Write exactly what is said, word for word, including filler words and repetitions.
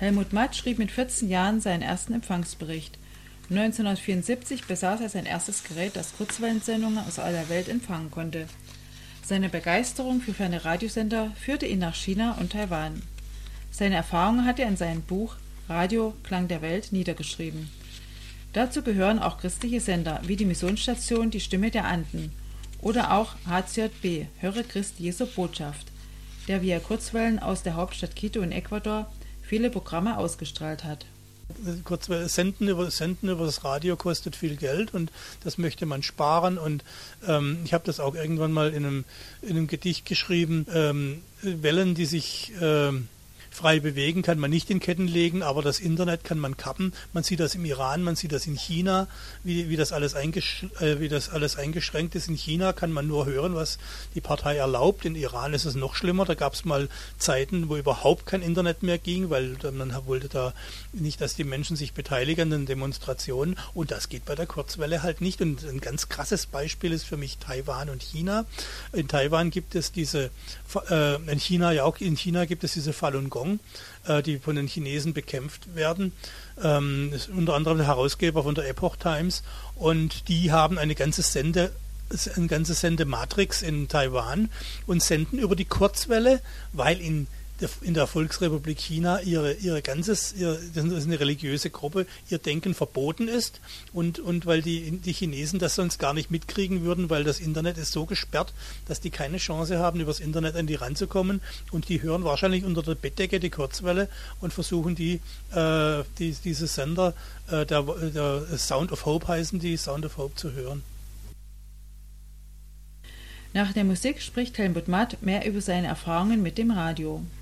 Helmut Matt schrieb mit vierzehn Jahren seinen ersten Empfangsbericht. neunzehnhundertvierundsiebzig besaß er sein erstes Gerät, das Kurzwellensendungen aus aller Welt empfangen konnte. Seine Begeisterung für ferne Radiosender führte ihn nach China und Taiwan. Seine Erfahrungen hat er in seinem Buch Radio Klang der Welt niedergeschrieben. Dazu gehören auch christliche Sender wie die Missionsstation Die Stimme der Anden oder auch H C J B, Höre Christi Jesu Botschaft, der via Kurzwellen aus der Hauptstadt Quito in Ecuador viele Programme ausgestrahlt hat. Kurzwelle senden über, senden über das Radio kostet viel Geld und das möchte man sparen und ähm, ich habe das auch irgendwann mal in einem, in einem Gedicht geschrieben, ähm, Wellen, die sich ähm, frei bewegen, kann man nicht in Ketten legen, aber das Internet kann man kappen. Man sieht das im Iran, man sieht das in China, wie, wie, das alles eingesch äh, wie das alles eingeschränkt ist. In China kann man nur hören, was die Partei erlaubt. In Iran ist es noch schlimmer. Da gab es mal Zeiten, wo überhaupt kein Internet mehr ging, weil man wollte da nicht, dass die Menschen sich beteiligen an den Demonstrationen. Und das geht bei der Kurzwelle halt nicht. Und ein ganz krasses Beispiel ist für mich Taiwan und China. In Taiwan gibt es diese, äh, in China ja auch, in China gibt es diese Falun Gong, die von den Chinesen bekämpft werden. Ähm, ist unter anderem der Herausgeber von der Epoch Times und die haben eine ganze Sende, eine ganze Sendematrix in Taiwan und senden über die Kurzwelle, weil in in der Volksrepublik China ihre, ihre ganzes, ihre, das ist eine religiöse Gruppe, ihr Denken verboten ist und, und weil die, die Chinesen das sonst gar nicht mitkriegen würden, weil das Internet ist so gesperrt, dass die keine Chance haben, übers Internet an die ranzukommen und die hören wahrscheinlich unter der Bettdecke die Kurzwelle und versuchen die, äh, die diese Sender, äh, der, der Sound of Hope heißen die, Sound of Hope zu hören. Nach der Musik spricht Helmut Matt mehr über seine Erfahrungen mit dem Radio.